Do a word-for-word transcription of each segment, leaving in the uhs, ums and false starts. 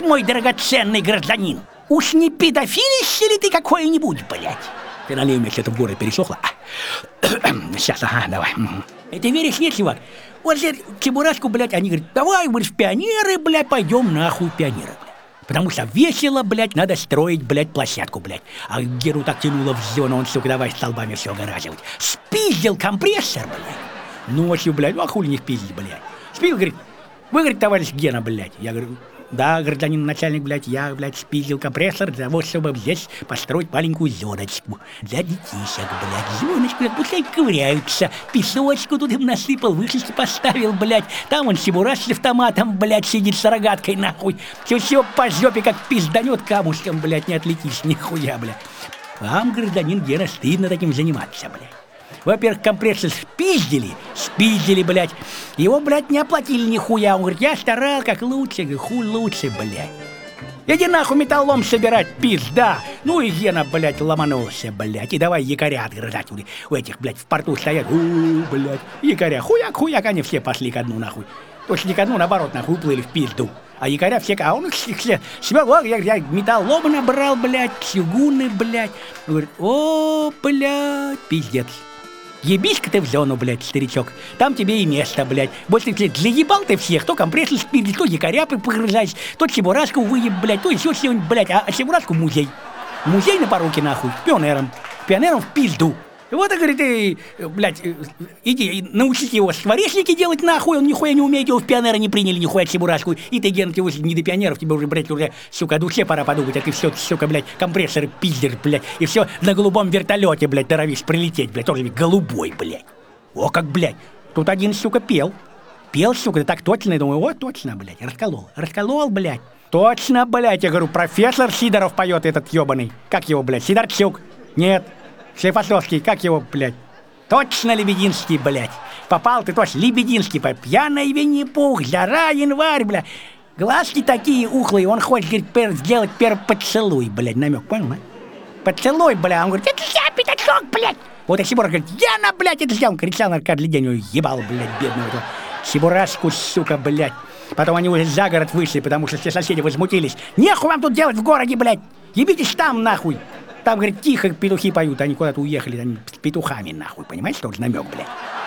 мой драгоценный гражданин? Уж не педофилище ли ты какой-нибудь, блядь? Ты налей мне что-то в горло пересохло. Сейчас, ага, давай. И ты веришь, нет, чувак? Вот здесь Чебурашку, блядь, они говорят, давай, говоришь, в пионеры, блядь, пойдем нахуй в пионеры, блядь. Потому что весело, блядь, надо строить, блядь, площадку, блядь. А Геру так тянуло в зону, он, сука, давай столбами все огораживать. Спиздил компрессор, блядь. Ночью, блядь, ну а хули не спиздить, блядь. Спиздил, говорит, вы, говорит, товарищ Гена, блядь. Я говорю, да, гражданин начальник, блядь, я, блядь, спиздил компрессор для того, чтобы здесь построить маленькую зоночку для детишек, блядь. Зоночку, пускай ковыряются, песочку тут им насыпал, вышечки поставил, блядь. Там он Чебураш с автоматом, блядь, сидит с рогаткой, нахуй. Все-все по жопе, как пизданет камушком, блядь, не отлетишь, нихуя, блядь. Вам, гражданин Гена, стыдно таким заниматься, блядь. Во-первых, компрессор спиздили, спиздили, блядь. Его, блядь, не оплатили нихуя. Он говорит, я старал как лучше, говорю, хуй лучше, блядь. Иди нахуй металлом собирать, пизда. Ну и Гена, блядь, ломанулся, блядь. И давай якоря отгрызать у этих, блядь, в порту стоят. У, блядь, якоря, хуяк, хуяк, они все пошли ко дну, нахуй. Точно не ко дну, наоборот, нахуй, уплыли в пизду. А якоря все, а он их все свел, я, я металлом набрал, блядь, чугуны, блядь. Говорит, о, блядь, пиздец. Ебись-ка ты в зону, блядь, старичок. Там тебе и место, блядь. Больше, блядь, заебал ты всех. То компрессор спиздишь, то якоря погрызаешь, то Чебурашку выеб, блядь, то еще что-нибудь, блядь. А, а Чебурашку музей. Музей на поруки, нахуй, пионером. Пионером в пизду. Вот, и говорит, ты, блядь, иди, научите его скворечники делать, нахуй, он нихуя не умеет, его в пионеры не приняли, нихуя Чебурашку. И ты, Ген, ты не до пионеров, тебе уже, блядь, уже, сука, о душе пора подумать, а ты все, сука, блядь, компрессоры пиздишь, блядь, и все на голубом вертолете, блядь, норовишь прилететь, блядь, тоже голубой, блядь. О, как, блядь, тут один, сука, пел. Пел, сука, да так точно, я думаю, о, точно, блядь, расколол, расколол, блядь. Точно, блядь, я говорю, профессор Сидоров поет этот ебаный. Как его, блядь, Сидорчук? Нет. Склифосовский, как его, блядь? Точно Лебединский, блядь. Попал ты точно, Лебединский, по пьяной Винни-Пух, жара, январь, блядь. Глазки такие ухлые, он хочет, говорит, пер, сделать первый поцелуй, блядь, намек, понял, а? Поцелуй, блядь, он говорит, это я, пятачок, блядь. Вот и Чебураш говорит, я на, блядь, это сделал. Кричал каждый день, он ебал, блядь, бедного этого Чебурашку, сука, блядь. Потом они уже за город вышли, потому что все соседи возмутились. Нехуй вам тут делать в городе, блядь. Ебитесь там, нахуй. Там, говорит, тихо петухи поют, они куда-то уехали, они с петухами, нахуй, понимаете, что намек, блядь.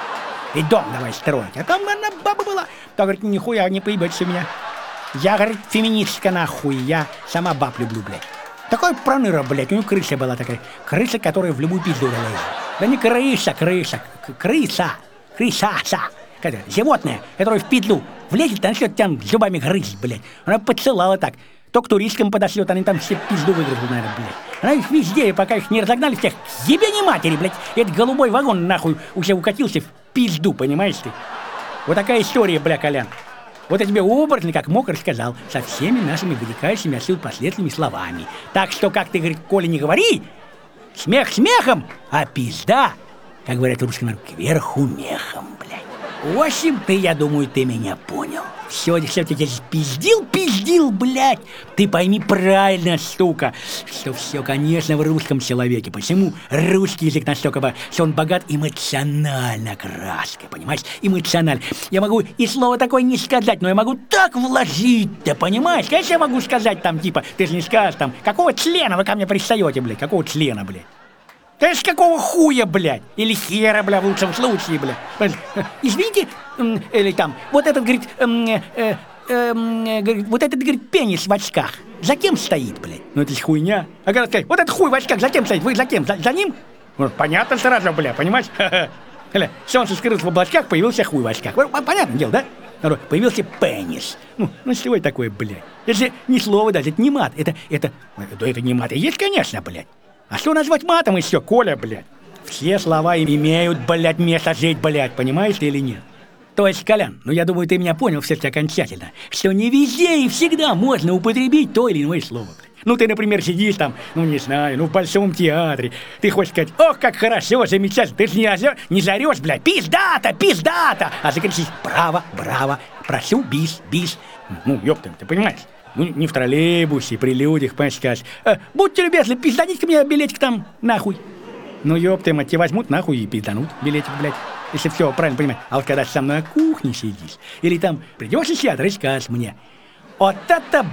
И дом давай строить. А там она баба была. Та говорит, нихуя не поебется меня. Я, говорит, феминистка, нахуй, я сама баб люблю, блядь. Такой проныра, блядь, у него крыса была такая. Крыса, которая в любую пизду залезла. Да не крыса, крыса, крыса, крыса, животное, которое в пизду влезет, начнет там зубами грызть, блядь. Она поцелала так. То к туристам подошлет, они там все пизду выгрызут, наверное, блядь. Она их везде, пока их не разогнали всех, ебе не матери, блядь. Этот голубой вагон, нахуй, уже укатился в пизду, понимаешь ты? Вот такая история, бля, Колян. Вот я тебе образно, как мог, рассказал, со всеми нашими вытекающими отсюда последними словами. Так что, как ты, говорит, Коля, не говори, смех смехом, а пизда, как говорят в русском, кверху мехом, блядь. В общем, ты, я думаю, ты меня понял. Все, все, ты здесь пиздил, пиздил, блядь. Ты пойми правильно, сука, что все, конечно, в русском человеке. Почему русский язык настолько, что он богат эмоционально краской, понимаешь? Эмоционально. Я могу и слово такое не сказать, но я могу так вложить, ты понимаешь? Конечно, я могу сказать там, типа, ты же не скажешь там, какого члена вы ко мне пристаете, блядь, какого члена, блядь? Конечно, какого хуя, блядь? Или хера, бля, в лучшем случае, бля. Извините, или там, вот этот, говорит, эм, э, э, говорит, вот этот, говорит, пенис в очках. За кем стоит, блядь? Ну это ж хуйня. А когда сказать, вот этот хуй в очках, за кем стоит? Вы за кем? За, за ним? Ну, понятно сразу, бля, понимаешь? Бля, солнце скрылось в облачках, появился хуй в очках. Понятное дело, да? Появился пенис. Ну, ну что это такое, блядь? Это же не слово даже, это не мат. Это, это, это, это не мат. Есть, конечно, блядь. А что назвать матом еще, Коля, блядь? Все слова имеют, блядь, место жить, блядь, понимаешь ты или нет? То есть, Колян, ну я думаю, ты меня понял все-таки окончательно, что не везде и всегда можно употребить то или иное слово, блядь. Ну ты, например, сидишь там, ну не знаю, ну в Большом театре, ты хочешь сказать, ох, как хорошо, замечательно, ты же не, озер, не зарешь, блядь, пиздата, пиздата, а закричишь, браво, браво, прошу, бис, бис, ну ёпта, ты понимаешь? Ну, не в троллейбусе, при людях, понимаешь, скажешь, э, будьте любезны, пизданите-ка мне билетик там, нахуй. Ну, ёпты, мать, тебе возьмут нахуй и пизданут билетик, блядь, если все правильно понимаешь. А вот когда ты сам на кухне сидишь, или там придешь и сядешь, скажешь мне, вот это,